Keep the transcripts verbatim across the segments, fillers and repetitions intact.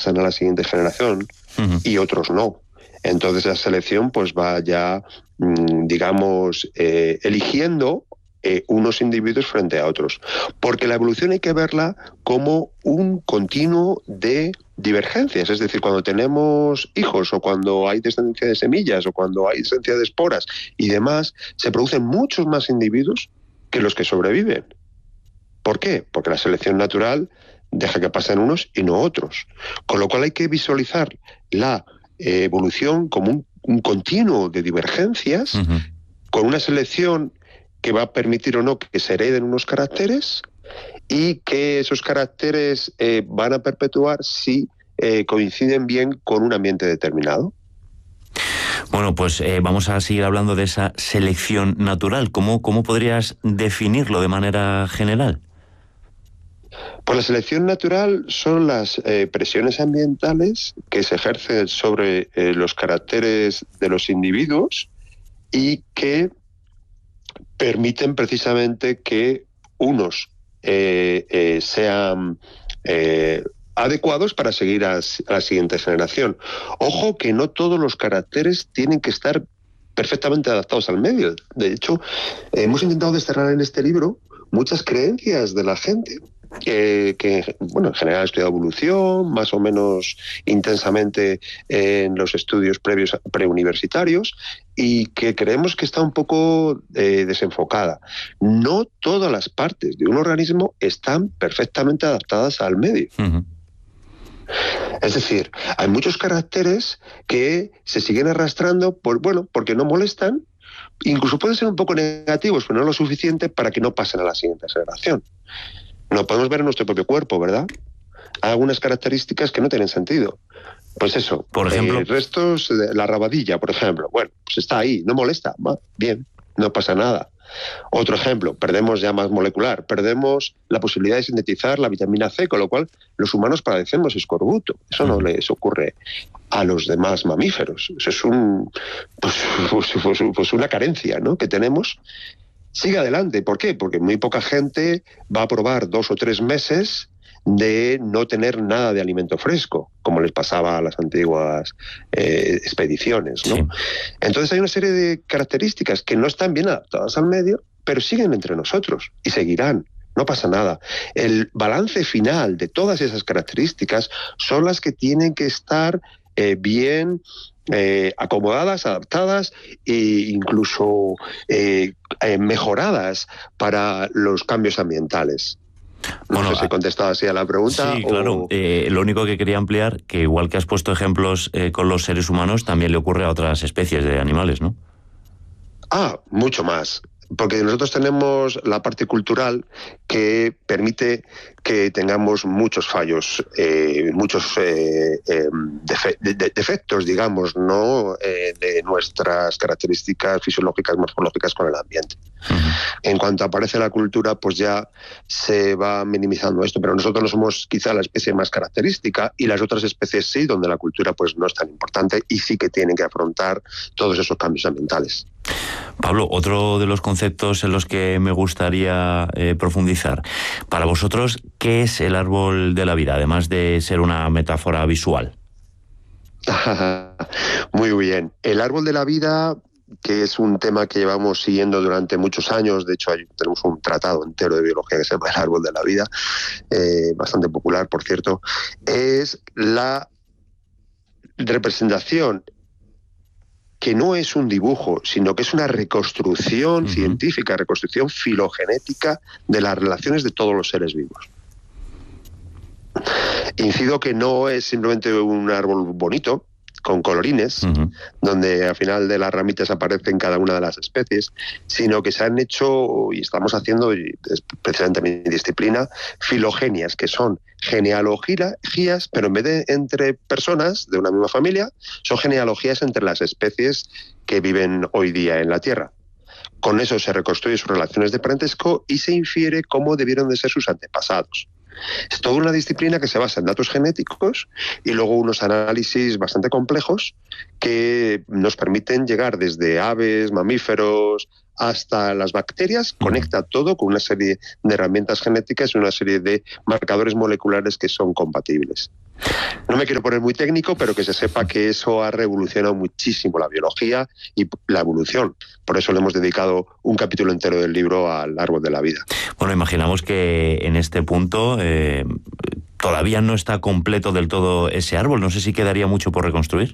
pasan a la siguiente generación uh-huh. y otros no. Entonces la selección pues va ya, digamos, eh, eligiendo eh, unos individuos frente a otros. Porque la evolución hay que verla como un continuo de divergencias. Es decir, cuando tenemos hijos o cuando hay descendencia de semillas o cuando hay descendencia de esporas y demás, se producen muchos más individuos que los que sobreviven. ¿Por qué? Porque la selección natural deja que pasen unos y no otros. Con lo cual hay que visualizar la eh, evolución como un, un continuo de divergencias, uh-huh. con una selección que va a permitir o no que se hereden unos caracteres y que esos caracteres eh, van a perpetuar si eh, coinciden bien con un ambiente determinado. Bueno, pues eh, vamos a seguir hablando de esa selección natural. ¿Cómo, cómo podrías definirlo de manera general? Pues la selección natural son las eh, presiones ambientales que se ejercen sobre eh, los caracteres de los individuos y que permiten precisamente que unos eh, eh, sean eh, adecuados para seguir a, a la siguiente generación. Ojo que no todos los caracteres tienen que estar perfectamente adaptados al medio. De hecho, hemos intentado desterrar en este libro muchas creencias de la gente que, que bueno, en general ha estudiado evolución, más o menos intensamente en los estudios previos preuniversitarios, y que creemos que está un poco eh, desenfocada. No todas las partes de un organismo están perfectamente adaptadas al medio. Uh-huh. Es decir, hay muchos caracteres que se siguen arrastrando por, bueno, porque no molestan, incluso pueden ser un poco negativos, pero no lo suficiente para que no pasen a la siguiente generación. Lo podemos ver en nuestro propio cuerpo, ¿verdad? Hay algunas características que no tienen sentido. Pues eso, por ejemplo, eh, restos de la rabadilla, por ejemplo. Bueno, pues está ahí, no molesta, va, bien, no pasa nada. Otro ejemplo, perdemos ya más molecular, perdemos la posibilidad de sintetizar la vitamina C, con lo cual los humanos padecemos escorbuto. Eso no les ocurre a los demás mamíferos. Eso es un, pues, pues, pues una carencia, ¿no?, que tenemos. Sigue adelante. ¿Por qué? Porque muy poca gente va a probar dos o tres meses de no tener nada de alimento fresco, como les pasaba a las antiguas eh, expediciones, ¿no? Sí. Entonces hay una serie de características que no están bien adaptadas al medio, pero siguen entre nosotros y seguirán. No pasa nada. El balance final de todas esas características son las que tienen que estar eh, bien eh, acomodadas, adaptadas e incluso eh, eh, mejoradas para los cambios ambientales. No bueno, sé si he contestado así a la pregunta. Sí, claro. O... Eh, lo único que quería ampliar, que igual que has puesto ejemplos eh, con los seres humanos, también le ocurre a otras especies de animales, ¿no? Ah, mucho más. Porque nosotros tenemos la parte cultural que permite que tengamos muchos fallos, eh, muchos eh, eh, defe de defectos, digamos, ¿no?, eh, de nuestras características fisiológicas, morfológicas con el ambiente. Uh-huh. En cuanto aparece la cultura, pues ya se va minimizando esto, pero nosotros no somos quizá la especie más característica y las otras especies sí, donde la cultura pues no es tan importante y sí que tienen que afrontar todos esos cambios ambientales. Pablo, otro de los conceptos en los que me gustaría eh, profundizar. Para vosotros, ¿qué es el árbol de la vida, además de ser una metáfora visual? Muy bien. El árbol de la vida, que es un tema que llevamos siguiendo durante muchos años, de hecho hay, tenemos un tratado entero de biología que se llama el árbol de la vida, eh, bastante popular, por cierto, es la representación que no es un dibujo, sino que es una reconstrucción uh-huh. científica, reconstrucción filogenética de las relaciones de todos los seres vivos. Incido que no es simplemente un árbol bonito, con colorines, uh-huh. donde al final de las ramitas aparecen cada una de las especies, sino que se han hecho, y estamos haciendo, y es precisamente mi disciplina, filogenias, que son genealogías, pero en vez de entre personas de una misma familia, son genealogías entre las especies que viven hoy día en la Tierra. Con eso se reconstruyen sus relaciones de parentesco y se infiere cómo debieron de ser sus antepasados. Es toda una disciplina que se basa en datos genéticos y luego unos análisis bastante complejos que nos permiten llegar desde aves, mamíferos, hasta las bacterias, conecta todo con una serie de herramientas genéticas y una serie de marcadores moleculares que son compatibles. No me quiero poner muy técnico, pero que se sepa que eso ha revolucionado muchísimo la biología y la evolución. Por eso le hemos dedicado un capítulo entero del libro al árbol de la vida. Bueno, imaginamos que en este punto eh, todavía no está completo del todo ese árbol. No sé si quedaría mucho por reconstruir.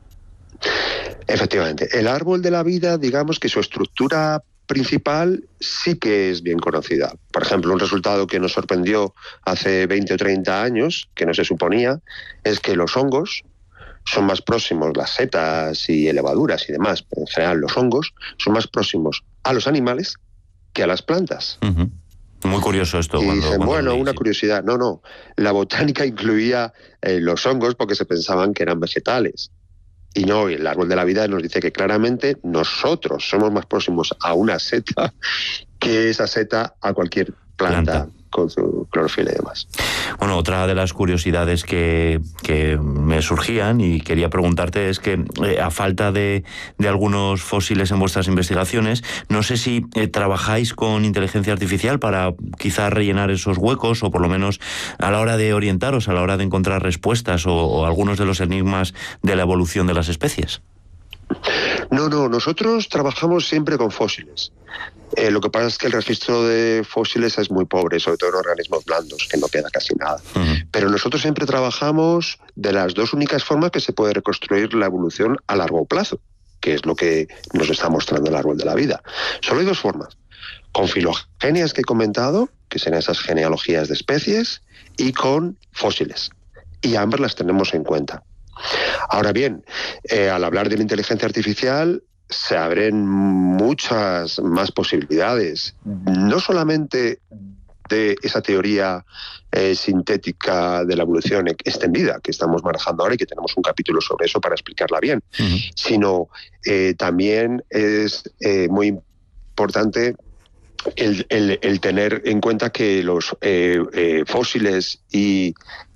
Efectivamente. El árbol de la vida, digamos que su estructura principal sí que es bien conocida. Por ejemplo, un resultado que nos sorprendió hace veinte o treinta años, que no se suponía, es que los hongos son más próximos, las setas y levaduras y demás, pero en general los hongos son más próximos a los animales que a las plantas. Uh-huh. Muy curioso esto. Y cuando, dicen, cuando bueno, leí, una sí. curiosidad. No, no. La botánica incluía eh, los hongos porque se pensaban que eran vegetales. Y no, el árbol de la vida nos dice que claramente nosotros somos más próximos a una seta que esa seta a cualquier planta, planta. con su clorofila y demás. Bueno, otra de las curiosidades que, que me surgían y quería preguntarte es que eh, a falta de, de algunos fósiles en vuestras investigaciones, no sé si eh, trabajáis con inteligencia artificial para quizás rellenar esos huecos o por lo menos a la hora de orientaros, a la hora de encontrar respuestas o, o algunos de los enigmas de la evolución de las especies. No, no, nosotros trabajamos siempre con fósiles. Eh, lo que pasa es que el registro de fósiles es muy pobre, sobre todo en organismos blandos, que no queda casi nada. Uh-huh. Pero nosotros siempre trabajamos de las dos únicas formas que se puede reconstruir la evolución a largo plazo, que es lo que nos está mostrando el árbol de la vida. Solo hay dos formas. Con filogenias que he comentado, que serán esas genealogías de especies, y con fósiles. Y ambas las tenemos en cuenta. Ahora bien, eh, al hablar de la inteligencia artificial, se abren muchas más posibilidades, no solamente de esa teoría eh, sintética de la evolución extendida que estamos manejando ahora y que tenemos un capítulo sobre eso para explicarla bien, uh-huh. sino eh, también es eh, muy importante el, el, el tener en cuenta que los eh, eh, fósiles y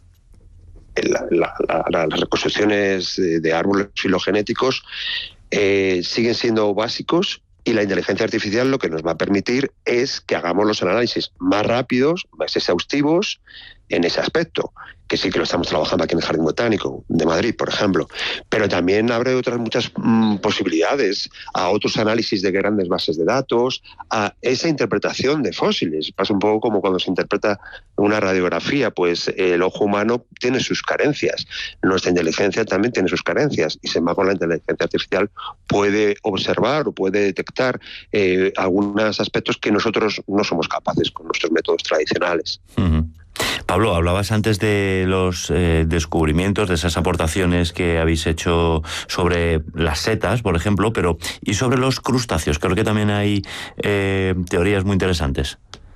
la, la, la, las reconstrucciones de, de árboles filogenéticos Eh, siguen siendo básicos y la inteligencia artificial lo que nos va a permitir es que hagamos los análisis más rápidos, más exhaustivos en ese aspecto, que sí que lo estamos trabajando aquí en el Jardín Botánico de Madrid, por ejemplo, pero también abre otras muchas mmm, posibilidades a otros análisis de grandes bases de datos, a esa interpretación de fósiles. Pasa un poco como cuando se interpreta una radiografía, pues el ojo humano tiene sus carencias, nuestra inteligencia también tiene sus carencias, y sin embargo la inteligencia artificial puede observar o puede detectar eh, algunos aspectos que nosotros no somos capaces con nuestros métodos tradicionales. Uh-huh. Pablo, hablabas antes de los eh, descubrimientos, de esas aportaciones que habéis hecho sobre las setas, por ejemplo, pero ¿y sobre los crustáceos? Creo que también hay eh, teorías muy interesantes.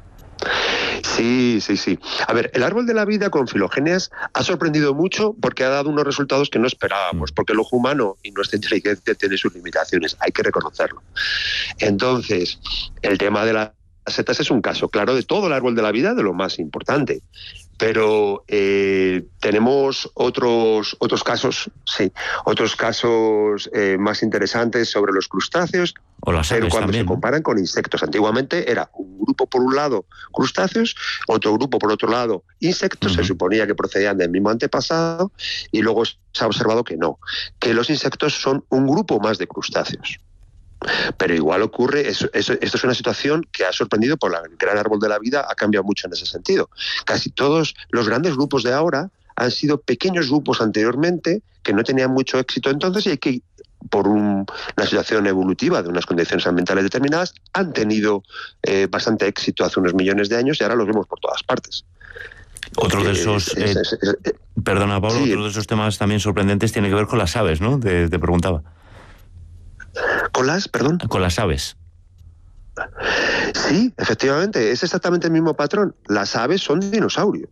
Sí, sí, sí. A ver, el árbol de la vida con filogenias ha sorprendido mucho porque ha dado unos resultados que no esperábamos, porque el ojo humano y nuestra inteligencia tiene sus limitaciones, hay que reconocerlo. Entonces, el tema de la Las setas es un caso claro de todo el árbol de la vida, de lo más importante. Pero eh, tenemos otros otros casos, sí, otros casos eh, más interesantes sobre los crustáceos, o las pero cuando también, se comparan con insectos. Antiguamente era un grupo por un lado crustáceos, otro grupo por otro lado insectos, uh-huh. se suponía que procedían del mismo antepasado, y luego se ha observado que no, que los insectos son un grupo más de crustáceos. Pero igual ocurre, eso, eso, esto es una situación que ha sorprendido por el gran árbol de la vida, ha cambiado mucho en ese sentido. Casi todos los grandes grupos de ahora han sido pequeños grupos anteriormente que no tenían mucho éxito entonces, y hay que, por un, una situación evolutiva de unas condiciones ambientales determinadas, han tenido eh, bastante éxito hace unos millones de años y ahora los vemos por todas partes. Otro de esos, eh, es, es, es, es, perdona Pablo, sí. otro de esos temas también sorprendentes tiene que ver con las aves, ¿no? Te, te preguntaba. ¿Con las, perdón? Con las aves. Sí, efectivamente, es exactamente el mismo patrón. Las aves son dinosaurios.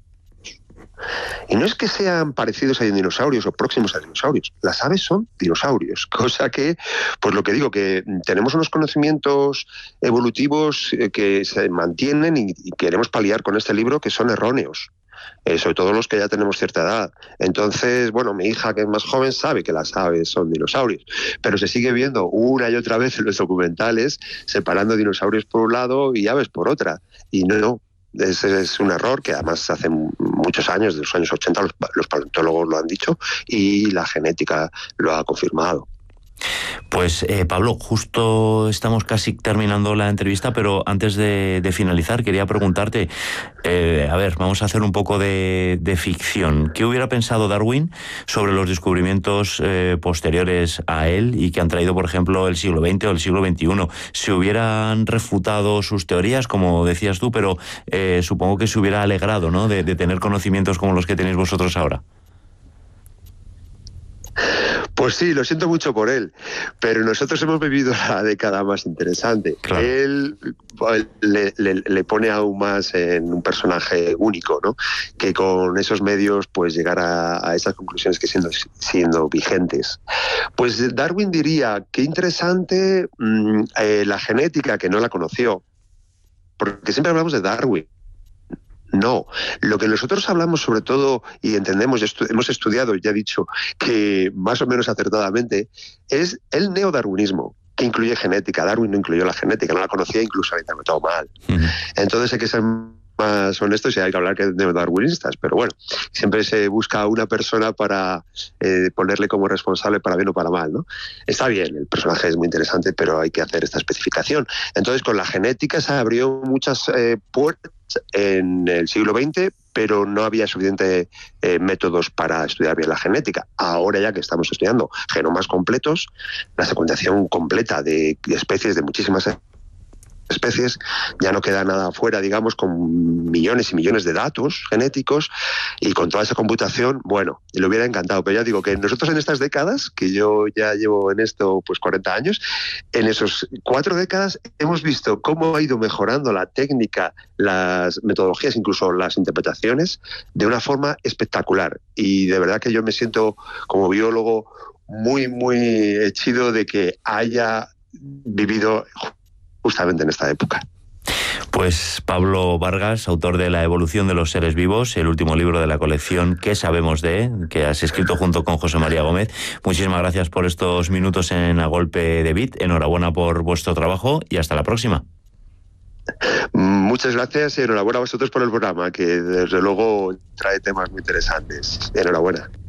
Y no es que sean parecidos a dinosaurios o próximos a dinosaurios. Las aves son dinosaurios, cosa que, pues lo que digo, que tenemos unos conocimientos evolutivos que se mantienen y, y queremos paliar con este libro que son erróneos. Eh, sobre todo los que ya tenemos cierta edad. Entonces, bueno, mi hija, que es más joven, sabe que las aves son dinosaurios, pero se sigue viendo una y otra vez en los documentales separando dinosaurios por un lado y aves por otra. Y no, ese es un error que además hace muchos años, de los años ochenta, los, los paleontólogos lo han dicho y la genética lo ha confirmado. Pues eh, Pablo, justo estamos casi terminando la entrevista, pero antes de, de finalizar quería preguntarte, eh, a ver, vamos a hacer un poco de, de ficción. ¿Qué hubiera pensado Darwin sobre los descubrimientos eh, posteriores a él y que han traído, por ejemplo, el siglo veinte o el siglo veintiuno? ¿Se hubieran refutado sus teorías, como decías tú, pero eh, supongo que se hubiera alegrado, ¿no?, de, de tener conocimientos como los que tenéis vosotros ahora? Pues sí, lo siento mucho por él, pero nosotros hemos vivido la década más interesante. Claro. Él le, le, le pone aún más en un personaje único, ¿no?, que con esos medios pues llegar a, a esas conclusiones que siendo, siendo vigentes. Pues Darwin diría, qué interesante mmm, eh, la genética, que no la conoció, porque siempre hablamos de Darwin. No, lo que nosotros hablamos sobre todo y entendemos, estu- hemos estudiado, ya he dicho, que más o menos acertadamente, es el neodarwinismo, que incluye genética. Darwin no incluyó la genética, no la conocía, incluso la interpretó mal. Uh-huh. Entonces hay que ser más honestos y hay que hablar que de neodarwinistas, pero bueno, siempre se busca a una persona para eh, ponerle como responsable para bien o para mal, ¿no? Está bien, el personaje es muy interesante, pero hay que hacer esta especificación. Entonces con la genética se abrió muchas eh, puertas en el siglo veinte, pero no había suficientes eh, métodos para estudiar bien la genética. Ahora ya que estamos estudiando genomas completos, la secuenciación completa de especies, de muchísimas especies, ya no queda nada afuera, digamos, con millones y millones de datos genéticos y con toda esa computación, bueno, le hubiera encantado, pero ya digo que nosotros en estas décadas, que yo ya llevo en esto pues cuarenta años, en esos cuatro décadas hemos visto cómo ha ido mejorando la técnica, las metodologías, incluso las interpretaciones, de una forma espectacular, y de verdad que yo me siento como biólogo muy, muy hechido de que haya vivido justamente en esta época. Pues Pablo Vargas, autor de La evolución de los seres vivos, el último libro de la colección ¿Qué sabemos de?, que has escrito junto con José María Gómez. Muchísimas gracias por estos minutos en A Golpe de Bit. Enhorabuena por vuestro trabajo y hasta la próxima. Muchas gracias y enhorabuena a vosotros por el programa, que desde luego trae temas muy interesantes. Enhorabuena.